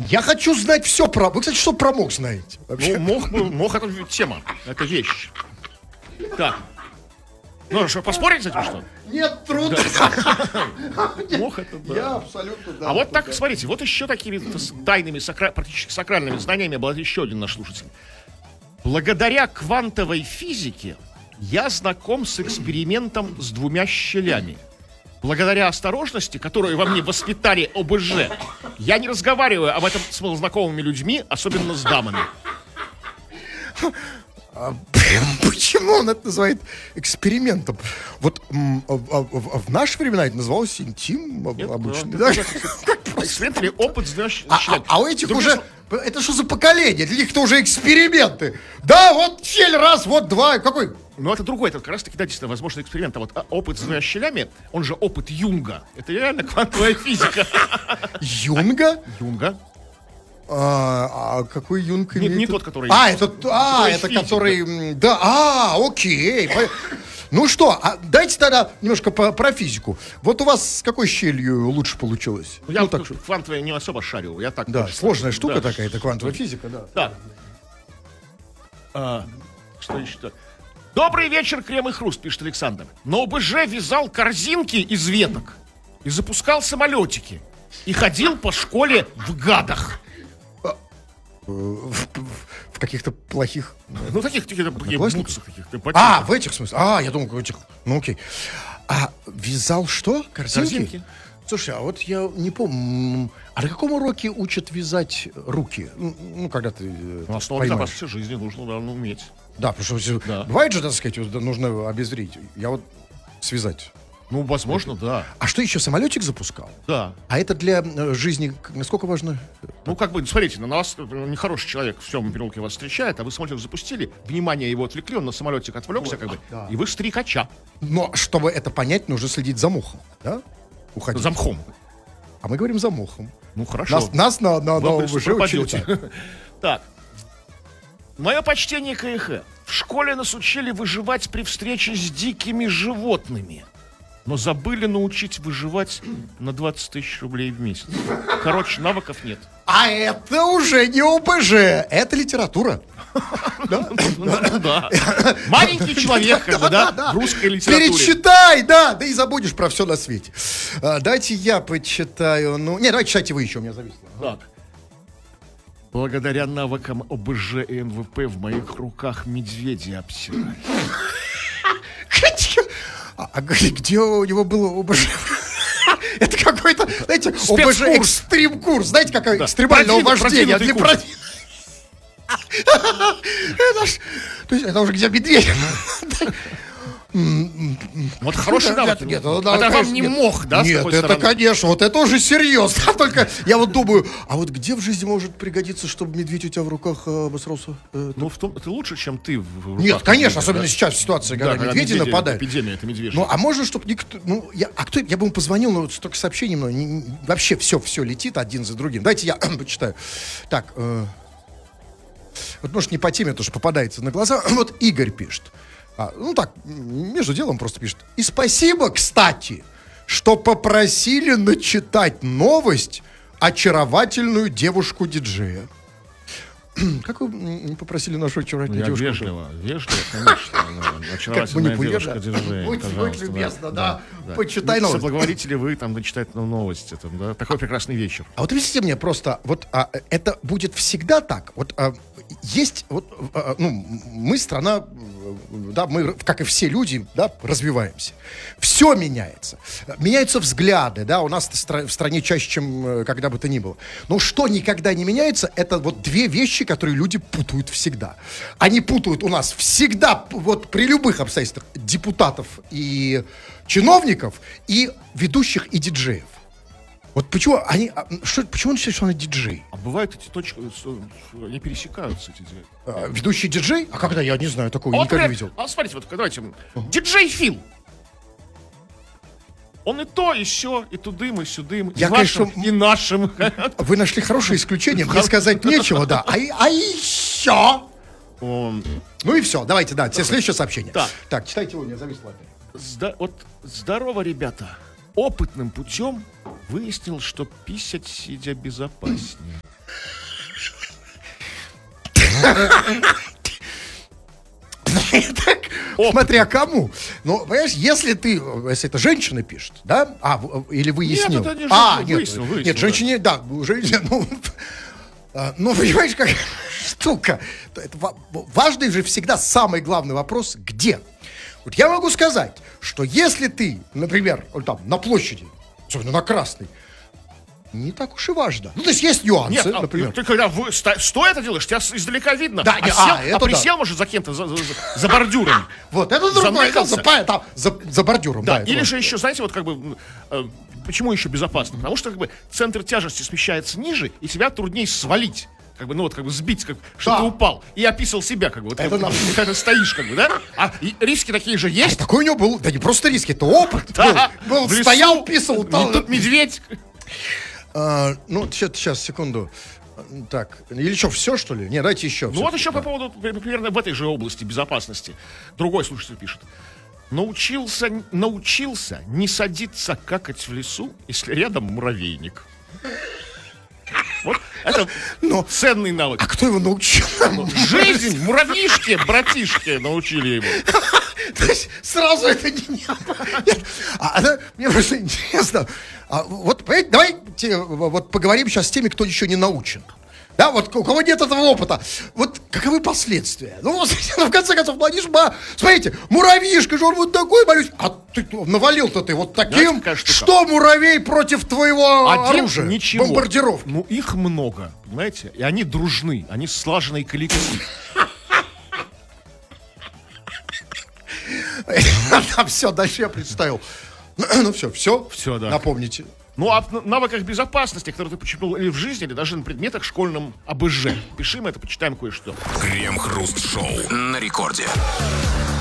Я хочу знать все про... Вы, кстати, что про мох знаете? Ну, мох это тема, это вещь. Так. Ну, что, поспорить с этим, что? Нет, трудно. Мох это, да. Я абсолютно, да. А вот так, смотрите, вот еще такими тайными, практически сакральными знаниями был еще один наш слушатель. Благодаря квантовой физике я знаком с экспериментом с 2 щелями. Благодаря осторожности, которую во мне воспитали ОБЖ, я не разговариваю об этом с малознакомыми людьми, особенно с дамами. Почему он это называет экспериментом? Вот в наши времена это называлось интим обычно. Эксперимент или опыт с 2 щелями. А у этих уже... Это что за поколение? Для них-то уже эксперименты. Да, вот щель раз, вот 2. Какой? Ну, это другой, это как раз таки, да, действительно, возможно, эксперимент. А вот опыт с 2 щелями, он же опыт Юнга. Это реально квантовая физика. Юнга? Юнга. А какой Юнг имеет? Не тот, который... Это который... Да, окей. Ну что, дайте тогда немножко про физику. Вот у вас с какой щелью лучше получилось? Я так квантовая не особо шарил. Я так. Да, сложная штука такая, это квантовая физика, да. Так. Что еще? Добрый вечер, крем и хруст, пишет Александр. На ОБЖ вязал корзинки из веток и запускал самолетики. И ходил по школе в гадах. В каких-то плохих... Ну, таких бутсах. В этих смыслах. Я думал, в этих... Ну, окей. Вязал что? Корзинки? Слушай, а вот я не помню... А на каком уроке учат вязать руки? Ну, когда ты основа безопасности жизни нужно уметь. Да, потому что бывает же, так сказать, нужно обезрить. Я вот связать. Ну, возможно, да. А что еще, самолетик запускал? Да. А это для жизни насколько важно? Ну, как бы, смотрите, на вас нехороший человек в темном переулке вас встречает, а вы самолетик запустили, внимание его отвлекли, он на самолетик отвлекся, и вы стрекача. Но чтобы это понять, нужно следить за мухом, да? Уходить. За мхом. А мы говорим за мухом. Ну, хорошо. Нас на ОБЖ учили. Так. Мое почтение к ЭХ. В школе нас учили выживать при встрече с дикими животными. Но забыли научить выживать на 20 тысяч рублей в месяц. Короче, навыков нет. А это уже не ОБЖ, это литература. Да. Маленький человек, в русской литературе. Перечитай, да и забудешь про все на свете. Дайте я почитаю. Давайте читайте вы еще, у меня зависло. Так. Благодаря навыкам ОБЖ и НВП в моих руках медведи обсирали. А где у него было ОБЖ? Это какой-то, знаете, ОБЖ экстрим-курс. Знаете, какое экстремальное вождение. То есть это уже где медведь. Вот хороший навык. Это вам не мох, да? Нет, это, конечно, вот это уже серьезно. Только я вот думаю, а вот где в жизни может пригодиться, чтобы медведь у тебя в руках обосрался? Ну, в том, это лучше, чем ты в руках. Нет, конечно, особенно сейчас в ситуации, когда медведи нападают. Эпидемия, это медвежья. Ну, а можно, чтобы никто... я бы ему позвонил, но вот столько сообщений, вообще все летит один за другим. Давайте я почитаю. Так, вот, может, не по теме, то, что попадается на глаза. Вот Игорь пишет. Между делом просто пишет. И спасибо, кстати, что попросили начитать новость очаровательную девушку-диджея. Как вы попросили нашу очаровательную девушку? Вежливо, конечно. Очаровательная девушка-диджея. Будь любезна, да. Почитай новость. Соблаговорите ли вы там начитать новость? Такой прекрасный вечер. А вот объясните мне просто, это будет всегда так? Есть, мы страна, да, мы, как и все люди, да, развиваемся. Все меняется. Меняются взгляды, да, у нас в стране чаще, чем когда бы то ни было. Но что никогда не меняется, это вот 2 вещи, которые люди путают всегда. Они путают у нас всегда, вот при любых обстоятельствах, депутатов и чиновников, и ведущих, и диджеев. Вот почему почему он считает, что он диджей? А бывают эти точки, они пересекаются, эти ведущий диджей? А когда? Я не знаю, такого никогда не видел. Смотрите, вот давайте. Диджей Фил. Он и то, и сё, и тудым, и сюдым, и вашим, и нашим. Вы нашли хорошее исключение, мне сказать нечего, да. А еще... Ну и все, давайте, следующее сообщение. Так, читайте его, у меня зависло опять. Здорово, ребята. Опытным путем выяснил, что писать сидя безопаснее. Смотря кому. Ну, понимаешь, если это женщина пишет, да? Или выяснил? Нет, это не женщина, выяснил, нет, женщине, да, женщине, ну, понимаешь, как штука. Это важный же всегда самый главный вопрос, где? Вот я могу сказать, что если ты, например, там, на площади, особенно на Красной, не так уж и важно. Ну, то есть нюансы, нет, например. Ты когда стоя это делаешь, тебя издалека видно. Да, присел, может, за кем-то, за бордюром. Вот, это другое. За бордюром, да. Или же еще, знаете, вот как бы... Почему еще безопасно? Потому что как бы центр тяжести смещается ниже, и тебя труднее свалить. Как бы, сбить, что ты упал. И описал себя, как бы. Вот, когда стоишь, как бы, да? И риски такие же есть. Такой у него был, да не просто риски, это опыт. Да, был стоял, писал. Тут медведь. Ну, сейчас, секунду. Так, или что, все, что ли? Не, дайте еще. Ну, вот еще по поводу, примерно в этой же области безопасности. Другой слушатель пишет. Научился не садиться какать в лесу, если рядом муравейник. Вот это ценный навык. А кто его научил? Жизнь, муравьишки, братишки научили его. То есть сразу это не... Мне просто интересно. Вот, давайте вот поговорим сейчас с теми, кто еще не научен. Да, вот у кого нет этого опыта. Вот каковы последствия? Ну, в конце концов, смотрите, муравьишка же, он вот такой малюсь. А ты навалил-то ты вот таким. Что муравей против твоего оружия? Ничего. Бомбардировки. Ну, их много, понимаете? И они дружны, они слаженный коллектив. Все, дальше я представил. Ну, все. Все, да. Напомните. Ну, а в навыках безопасности, которые ты почерпнул или в жизни, или даже на предметах школьном АБЖ. Пиши, мы это почитаем кое-что. Крем-хруст-шоу на рекорде.